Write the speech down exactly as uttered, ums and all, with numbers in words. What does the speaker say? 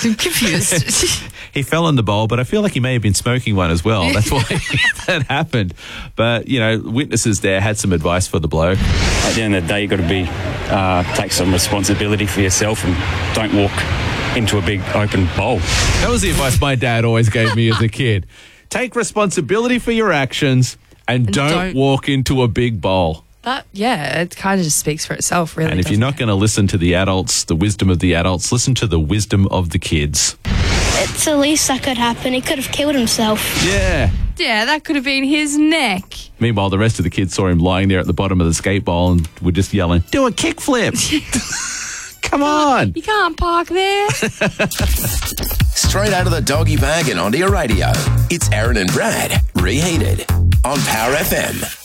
I'm confused. He fell in the bowl, but I feel like he may have been smoking one as well. That's why that happened. But, you know, witnesses there had some advice for the bloke. At the end of the day, you've got to be, uh, take some responsibility for yourself and don't walk into a big open bowl. That was the advice my dad always gave me as a kid. Take responsibility for your actions and, And don't, don't- walk into a big bowl. That, yeah, it kind of just speaks for itself, really. And if you're not going to listen to the adults, the wisdom of the adults, listen to the wisdom of the kids. It's the least that could happen. He could have killed himself. Yeah. Yeah, that could have been his neck. Meanwhile, the rest of the kids saw him lying there at the bottom of the skate bowl and were just yelling, do a kickflip. Come on. You can't park there. Straight out of the doggy bag and onto your radio. It's Aaron and Brad, Reheated, on Power F M.